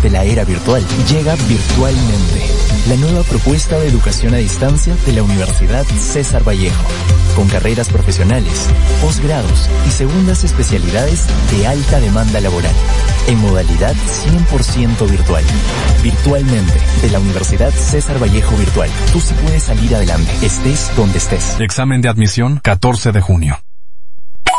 de la era virtual. Llega Virtualmente, la nueva propuesta de educación a distancia de la Universidad César Vallejo, con carreras profesionales, posgrados y segundas especialidades de alta demanda laboral, en modalidad 100% virtual. Virtualmente, de la Universidad César Vallejo Virtual. Tú sí puedes salir adelante, estés donde estés. Examen de admisión, 14 de junio.